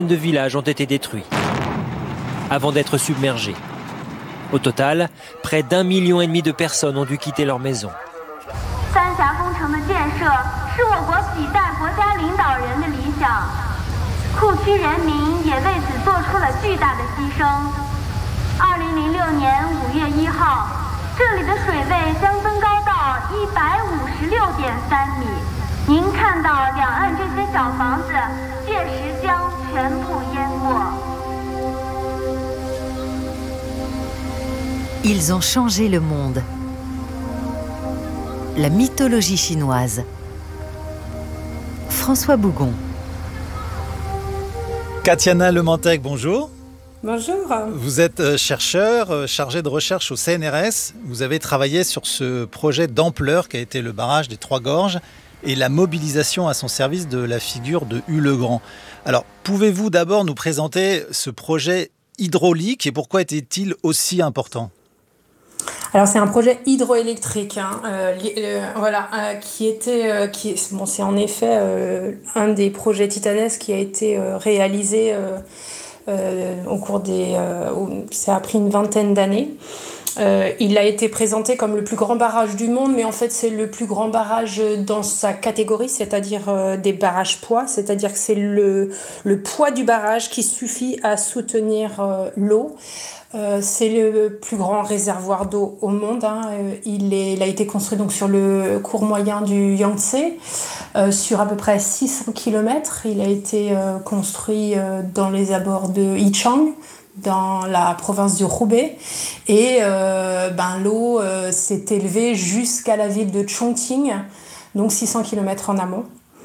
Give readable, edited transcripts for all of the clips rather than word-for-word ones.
de villages ont été détruits avant d'être submergés. Au total, près d'1,5 million de personnes ont dû quitter leur maison. Ils ont changé le monde. La mythologie chinoise. François Bougon. Katiana Lementec, bonjour. Bonjour. Vous êtes chercheur, chargé de recherche au CNRS. Vous avez travaillé sur ce projet d'ampleur qui a été le barrage des Trois Gorges et la mobilisation à son service de la figure de Hue le Grand. Alors, pouvez-vous d'abord nous présenter ce projet hydraulique et pourquoi était-il aussi important ? Alors c'est un projet hydroélectrique, c'est en effet un des projets titanesques qui a été réalisé au cours ça a pris une vingtaine d'années. Il a été présenté comme le plus grand barrage du monde, mais en fait c'est le plus grand barrage dans sa catégorie, c'est-à-dire des barrages poids, c'est-à-dire que c'est le poids du barrage qui suffit à soutenir l'eau. C'est le plus grand réservoir d'eau au monde. Il a été construit donc sur le cours moyen du Yangtze, sur à peu près 600 km. Il a été construit dans les abords de Yichang, dans la province du Hubei. Et l'eau s'est élevée jusqu'à la ville de Chongqing, donc 600 km en amont.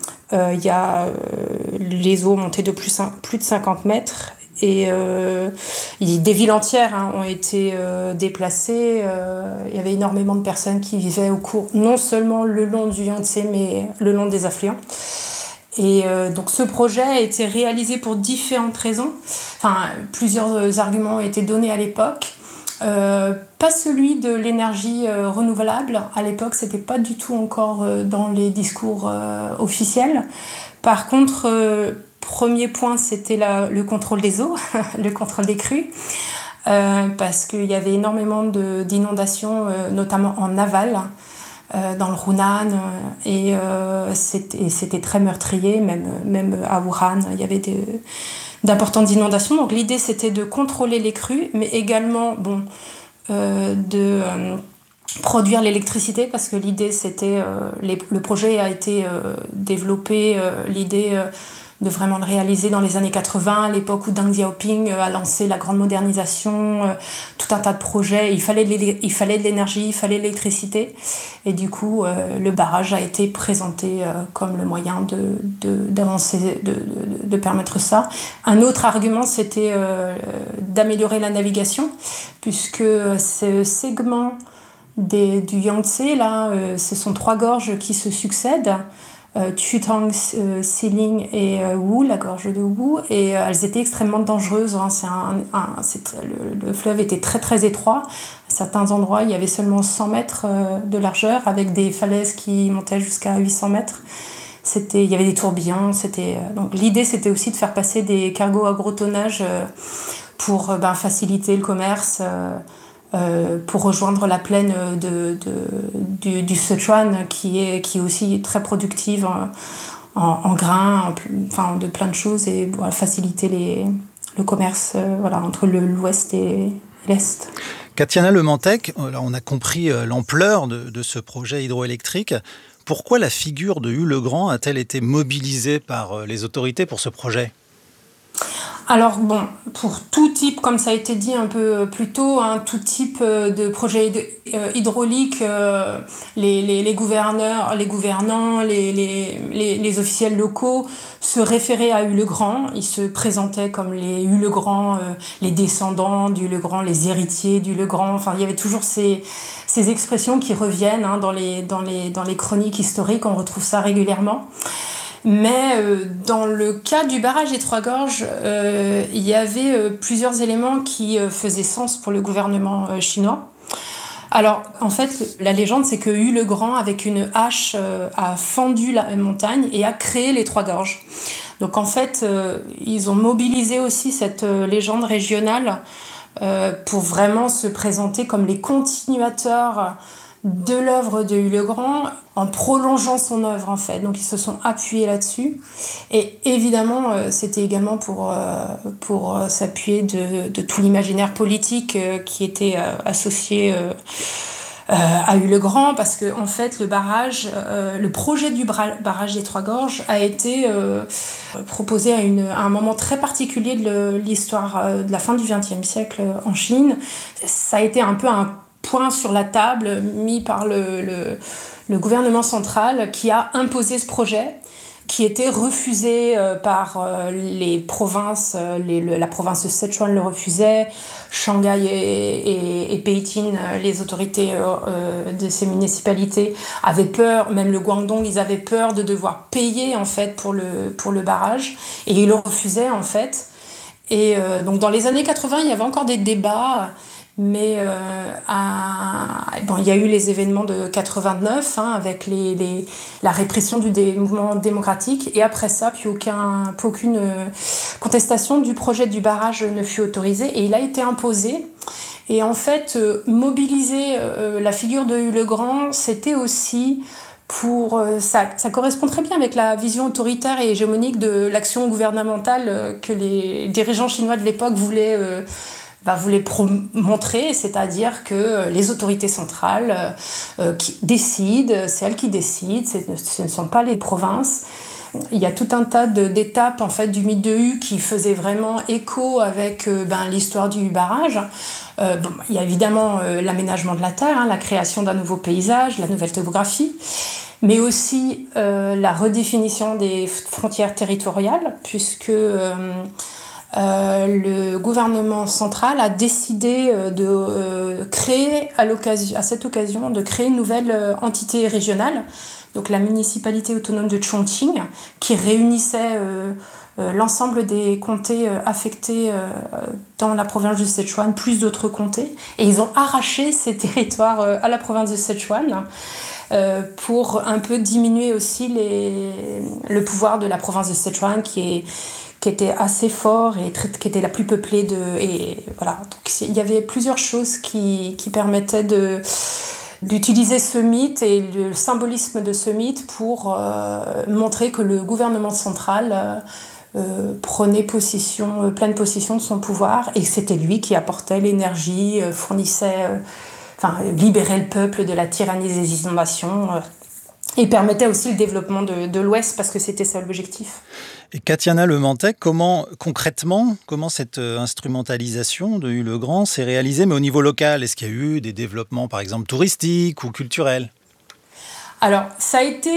Les eaux montaient de plus de 50 mètres. Et des villes entières ont été déplacées. Il y avait énormément de personnes qui vivaient au cours, non seulement le long du Yangtze, mais le long des affluents. Et donc ce projet a été réalisé pour différentes raisons. Plusieurs arguments ont été donnés à l'époque. Pas celui de l'énergie renouvelable. À l'époque, c'était pas du tout encore dans les discours officiels. Par contre, premier point, c'était le contrôle des eaux, le contrôle des crues, parce qu'il y avait énormément d'inondations, notamment en aval, dans le Hunan, et c'était très meurtrier, même à Wuhan, il y avait d'importantes inondations. Donc l'idée, c'était de contrôler les crues, mais également de produire l'électricité, parce que l'idée, c'était... le projet a été développé, l'idée... de vraiment le réaliser dans les années 80, à l'époque où Deng Xiaoping a lancé la grande modernisation, tout un tas de projets. Il fallait de l'énergie, il fallait de l'électricité. Et du coup, le barrage a été présenté comme le moyen d'avancer, de permettre ça. Un autre argument, c'était d'améliorer la navigation, puisque ce segment du Yangtze, là, ce sont trois gorges qui se succèdent. Chutang, Xiling et Wu, la gorge de Wu, et elles étaient extrêmement dangereuses. Le fleuve était très très étroit. À certains endroits, il y avait seulement 100 mètres de largeur, avec des falaises qui montaient jusqu'à 800 mètres. Il y avait des tourbillons. Donc l'idée, c'était aussi de faire passer des cargos à gros tonnage pour faciliter le commerce. Pour rejoindre la plaine du Sichuan qui est aussi très productive en grains, de plein de choses, et faciliter le commerce entre l'ouest et l'est. Katiana Lementec, on a compris l'ampleur de ce projet hydroélectrique. Pourquoi la figure de Hue le Grand a-t-elle été mobilisée par les autorités pour ce projet ? Alors pour tout type, comme ça a été dit un peu plus tôt, tout type de projet hydraulique, les gouvernants, les officiels locaux se référaient à Hue le Grand. Ils se présentaient comme les Hue le Grand, les descendants d'Hue le Grand, les héritiers d'Hue le Grand. Il y avait toujours ces expressions qui reviennent dans les chroniques historiques. On retrouve ça régulièrement. Mais dans le cas du barrage des Trois Gorges, il y avait plusieurs éléments qui faisaient sens pour le gouvernement chinois. Alors, en fait, la légende, c'est que Hue le Grand, avec une hache, a fendu la montagne et a créé les Trois Gorges. Donc en fait, ils ont mobilisé aussi cette légende régionale pour vraiment se présenter comme les continuateurs de l'œuvre de Hugues le Grand en prolongeant son œuvre en fait. Donc ils se sont appuyés là-dessus. Et évidemment, c'était également pour s'appuyer de tout l'imaginaire politique qui était associé à Hugues le Grand, parce que en fait le barrage, le projet du barrage des Trois Gorges a été proposé à un moment très particulier de l'histoire de la fin du XXe siècle en Chine. Ça a été un peu un point sur la table mis par le gouvernement central qui a imposé ce projet, qui était refusé par les provinces. La province de Sichuan le refusait, Shanghai et Pékin, les autorités de ces municipalités avaient peur, même le Guangdong, ils avaient peur de devoir payer en fait pour le barrage, et ils le refusaient en fait. Et donc dans les années 80, il y avait encore des débats. Mais il y a eu les événements de 89 avec la répression des mouvements démocratiques, et après ça, plus aucune contestation du projet du barrage ne fut autorisée et il a été imposé. Et en fait, mobiliser la figure de Hugues le Grand, c'était aussi ça correspond très bien avec la vision autoritaire et hégémonique de l'action gouvernementale que les dirigeants chinois de l'époque voulaient montrer, c'est-à-dire que les autorités centrales qui décident, c'est elles qui décident, ce ne sont pas les provinces. Il y a tout un tas d'étapes en fait, du mythe de Hugues qui faisaient vraiment écho avec l'histoire du barrage. Il y a évidemment l'aménagement de la terre, la création d'un nouveau paysage, la nouvelle topographie, mais aussi la redéfinition des frontières territoriales, puisque le gouvernement central a décidé de créer à cette occasion de créer une nouvelle entité régionale, donc la municipalité autonome de Chongqing, qui réunissait l'ensemble des comtés affectés dans la province de Sichuan, plus d'autres comtés, et ils ont arraché ces territoires à la province de Sichuan pour un peu diminuer aussi le pouvoir de la province de Sichuan qui était assez fort et qui était la plus peuplée et voilà. Donc il y avait plusieurs choses qui permettaient d'utiliser ce mythe et le symbolisme de ce mythe pour montrer que le gouvernement central prenait pleine possession de son pouvoir, et c'était lui qui apportait l'énergie, libérait le peuple de la tyrannie des inondations et permettait aussi le développement de l'Ouest, parce que c'était ça l'objectif. Et Katiana Lemantek, comment cette instrumentalisation de Hugues le Grand s'est réalisée, mais au niveau local? Est-ce qu'il y a eu des développements, par exemple, touristiques ou culturels? Alors, ça a été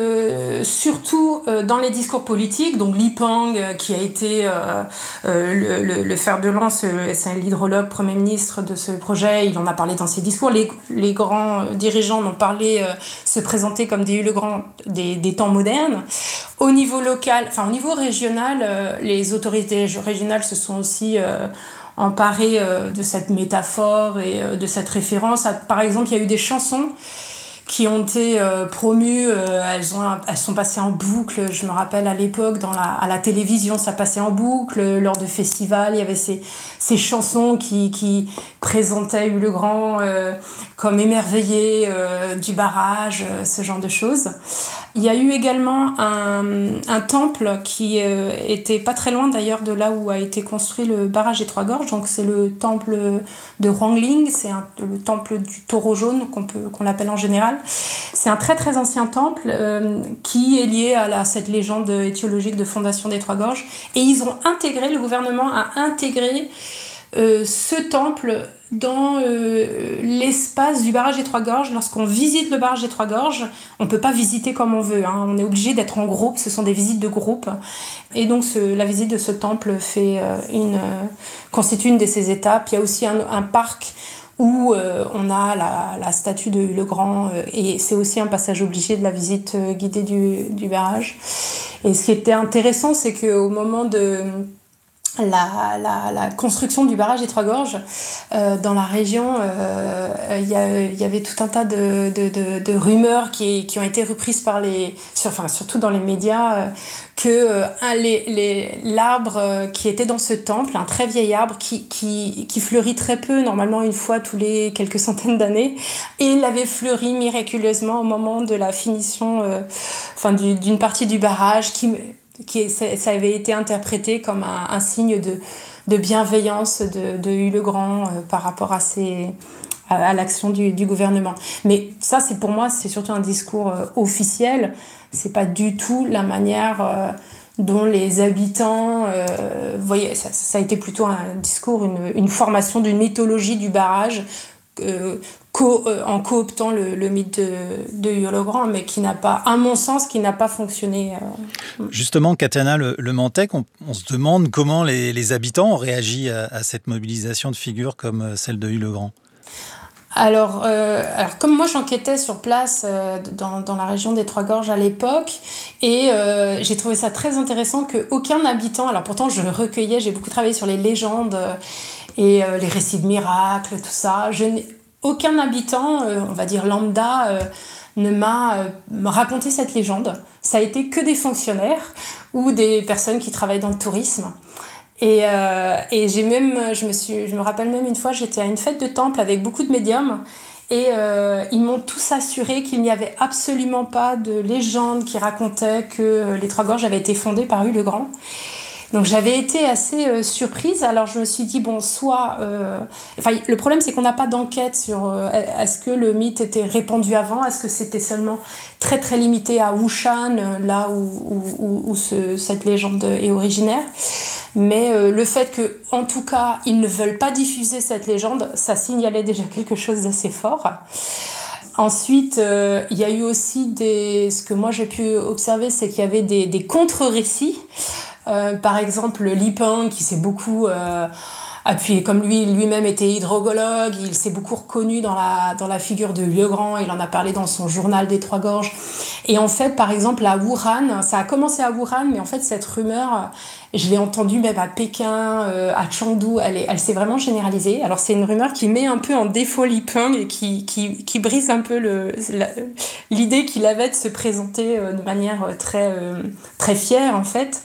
surtout dans les discours politiques. Donc, Li Peng, qui a été le fer de lance, c'est l'hydrologue Premier ministre de ce projet, il en a parlé dans ses discours. Les grands dirigeants ont parlé, se présenter comme des Hugues le Grand des temps modernes. Au niveau local, au niveau régional, les autorités régionales se sont aussi emparées de cette métaphore et de cette référence. Par exemple, il y a eu des chansons qui ont été promues, elles sont passées en boucle. Je me rappelle à l'époque à la télévision, ça passait en boucle lors de festivals. Il y avait ces chansons qui présentaient Hugues le Grand comme émerveillé du barrage, ce genre de choses. Il y a eu également un temple qui était pas très loin d'ailleurs de là où a été construit le barrage des Trois Gorges. Donc c'est le temple de Huangling, c'est le temple du taureau jaune qu'on l'appelle en général. C'est un très très ancien temple qui est lié à cette légende étiologique de fondation des Trois Gorges. Et le gouvernement a intégré ce temple dans l'espace du barrage des Trois Gorges. Lorsqu'on visite le barrage des Trois Gorges, on ne peut pas visiter comme on veut. On est obligé d'être en groupe, ce sont des visites de groupe. Et donc la visite de ce temple constitue une de ces étapes. Il y a aussi un parc où on a la statue de Hugues le Grand, et c'est aussi un passage obligé de la visite guidée du barrage. Et ce qui était intéressant, c'est qu'au moment la construction du barrage des Trois Gorges, dans la région, il y avait tout un tas de rumeurs qui ont été reprises surtout dans les médias, que l'arbre qui était dans ce temple, un très vieil arbre qui fleurit très peu, normalement une fois tous les quelques centaines d'années, et il avait fleuri miraculeusement au moment de la finition d'une partie du barrage ça avait été interprété comme un signe de bienveillance de Hugh le Grand par rapport à l'action du gouvernement. Mais ça, pour moi, c'est surtout un discours officiel. C'est pas du tout la manière dont les habitants... voyez, ça a été plutôt un discours, une formation d'une mythologie du barrage en cooptant le mythe de Hugh le Grand, mais qui n'a pas, à mon sens, qui n'a pas fonctionné. Justement, Katiana Le Mantec, on se demande comment les habitants ont réagi à cette mobilisation de figures comme celle de Hugh le Grand. Alors, comme moi j'enquêtais sur place dans la région des Trois Gorges à l'époque, et j'ai trouvé ça très intéressant qu'aucun habitant, alors pourtant je recueillais, j'ai beaucoup travaillé sur les légendes et les récits de miracles, tout ça, aucun habitant, on va dire lambda, ne m'a raconté cette légende. Ça a été que des fonctionnaires ou des personnes qui travaillent dans le tourisme. Et je me rappelle même une fois, j'étais à une fête de temple avec beaucoup de médiums et ils m'ont tous assuré qu'il n'y avait absolument pas de légende qui racontait que les Trois Gorges avaient été fondées par Hugh le Grand. Donc j'avais été assez surprise. Alors je me suis dit, bon, le problème c'est qu'on n'a pas d'enquête sur est-ce que le mythe était répandu avant, est-ce que c'était seulement très très limité à Wushan, là où cette légende est originaire. Mais le fait que, en tout cas, ils ne veulent pas diffuser cette légende, ça signalait déjà quelque chose d'assez fort. Ensuite, il y a eu aussi ce que moi j'ai pu observer, c'est qu'il y avait des contre-récits. Par exemple, Li Peng, qui s'est beaucoup appuyé, comme lui-même était hydrogologue, il s'est beaucoup reconnu dans la figure de Hugh le Grand, il en a parlé dans son journal des Trois Gorges. Et en fait, par exemple, à Wuhan, ça a commencé à Wuhan, mais en fait, cette rumeur, je l'ai entendue même à Pékin, à Chengdu, elle s'est vraiment généralisée. Alors, c'est une rumeur qui met un peu en défaut Li Peng et qui brise un peu l'idée qu'il avait de se présenter de manière très, très fière, en fait.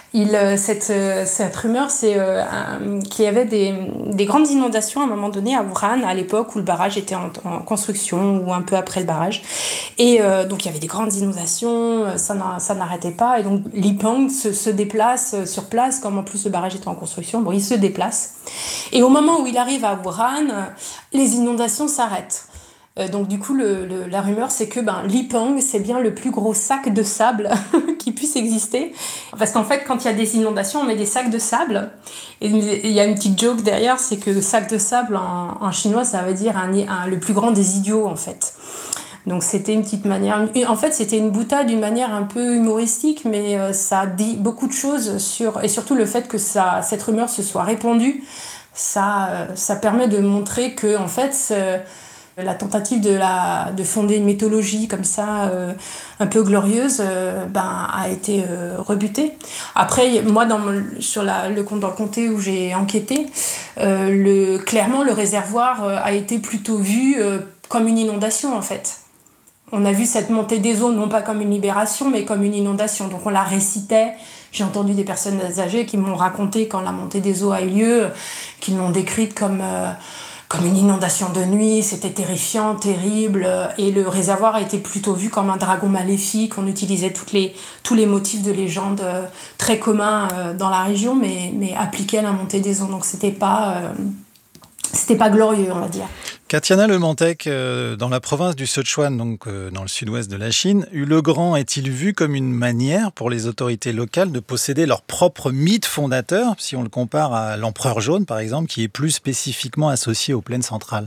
Cette rumeur, c'est qu'il y avait des grandes inondations à un moment donné à Wuhan, à l'époque où le barrage était en construction ou un peu après le barrage. Et donc il y avait des grandes inondations, ça n'arrêtait pas. Et donc Li Peng se déplace sur place, comme en plus le barrage était en construction. Bon, il se déplace. Et au moment où il arrive à Wuhan, les inondations s'arrêtent. Donc du coup, la rumeur, c'est que Li Peng, c'est bien le plus gros sac de sable qui puisse exister. Parce qu'en fait, quand il y a des inondations, on met des sacs de sable. Et il y a une petite joke derrière, c'est que sac de sable, en chinois, ça veut dire le plus grand des idiots, en fait. Donc c'était une petite manière... En fait, c'était une boutade d'une manière un peu humoristique, mais ça dit beaucoup de choses et surtout le fait que cette rumeur se soit répandue, ça permet de montrer que, en fait... La tentative de fonder une mythologie comme ça, un peu glorieuse, a été rebutée. Après, moi, dans le comté où j'ai enquêté, clairement, le réservoir a été plutôt vu comme une inondation, en fait. On a vu cette montée des eaux, non pas comme une libération, mais comme une inondation. Donc on la récitait. J'ai entendu des personnes âgées qui m'ont raconté quand la montée des eaux a eu lieu, qu'ils l'ont décrite comme une inondation de nuit, c'était terrifiant, terrible, et le réservoir a été plutôt vu comme un dragon maléfique. On utilisait tous les motifs de légende très communs dans la région, mais appliqués à la montée des eaux. Donc c'était pas glorieux, on va dire. Katiana Le Mantec, dans la province du Sichuan, donc dans le sud-ouest de la Chine, Hugh le Grand est-il vu comme une manière pour les autorités locales de posséder leur propre mythe fondateur, si on le compare à l'empereur jaune, par exemple, qui est plus spécifiquement associé aux plaines centrales?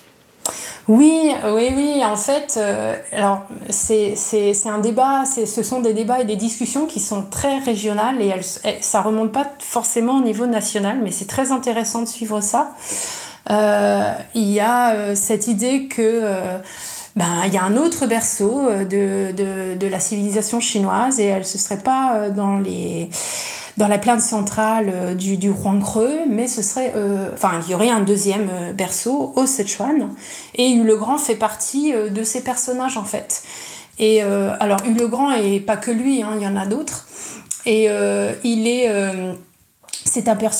Oui. En fait, alors c'est un débat. Ce sont des débats et des discussions qui sont très régionales et ça remonte pas forcément au niveau national, mais c'est très intéressant de suivre ça. Il y a cette idée que il y a un autre berceau de la civilisation chinoise et elle se serait pas dans dans la plaine centrale du Huanghe, mais ce serait, il y aurait un deuxième berceau au Sichuan, et Yu Le Grand fait partie de ces personnages en fait. Et alors Yu Le Grand, et pas que lui, il y en a d'autres, et c'est un personnage